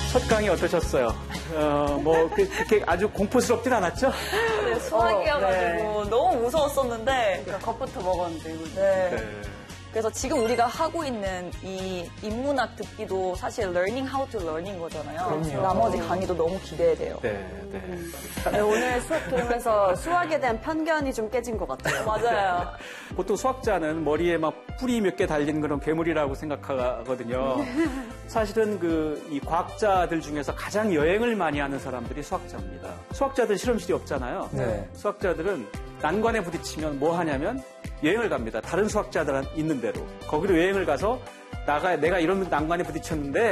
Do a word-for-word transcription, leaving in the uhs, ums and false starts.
첫 강의 어떠셨어요? 어, 뭐, 그, 그렇게 아주 공포스럽진 않았죠? 네, 수학이어가지고 어, 네. 너무 무서웠었는데. 그러니까 겁부터 먹었는데. 네. 네. 그래서 지금 우리가 하고 있는 이 인문학 듣기도 사실 learning how to learn인 거잖아요. 그럼요. 나머지 강의도 너무 기대돼요. 네, 네. 네, 오늘 수업 들으면서 수학에 대한 편견이 좀 깨진 것 같아요. 맞아요. 보통 수학자는 머리에 막 뿔이 몇 개 달린 그런 괴물이라고 생각하거든요. 사실은 그 이 과학자들 중에서 가장 여행을 많이 하는 사람들이 수학자입니다. 수학자들 실험실이 없잖아요. 네. 수학자들은 난관에 부딪히면 뭐 하냐면 여행을 갑니다. 다른 수학자들 있는 대로. 거기로 여행을 가서 나가, 내가 이런 난관에 부딪혔는데